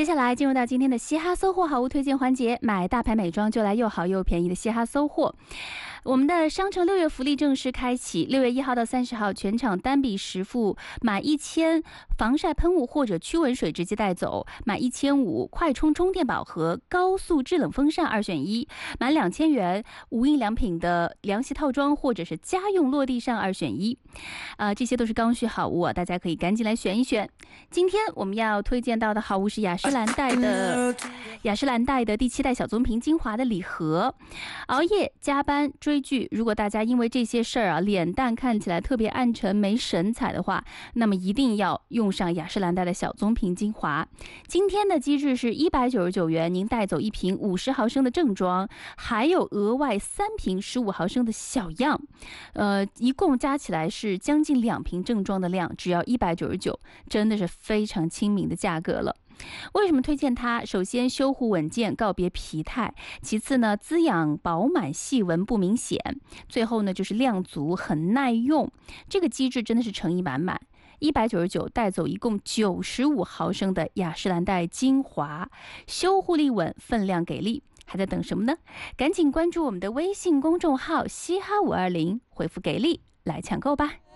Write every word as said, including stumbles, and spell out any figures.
接下来进入到今天的嘻哈搜货好物推荐环节，买大牌美妆就来又好又便宜的嘻哈搜货。我们的商城六月福利正式开启，六月一号到三十号，全场单笔实付，买一千防晒喷雾或者驱蚊水直接带走，买一千五快充充电宝和高速制冷风扇二选一，满两千元无印良品的凉席套装或者是家用落地扇二选一，呃，这些都是刚需好物啊，大家可以赶紧来选一选。今天我们要推荐到的好物是雅诗兰黛的雅诗兰黛的第七代小棕瓶精华的礼盒。熬夜加班追剧，如果大家因为这些事儿啊，脸蛋看起来特别暗沉没神采的话，那么一定要用上雅诗兰黛的小棕瓶精华。今天的机制是一百九十九元，您带走一瓶五十毫升的正装，还有额外三瓶十五毫升的小样，呃，一共加起来是将近两瓶正装的量，只要一百九十九，真的是非常亲民的价格了。为什么推荐它？首先修护稳健，告别疲态；其次呢，滋养饱满，细纹不明显；最后呢，就是量足，很耐用。这个机制真的是诚意满满。一百九十九带走一共九十五毫升的雅诗兰黛精华，修护力稳，分量给力，还在等什么呢？赶紧关注我们的微信公众号嘻哈五二零，回复给力来抢购吧。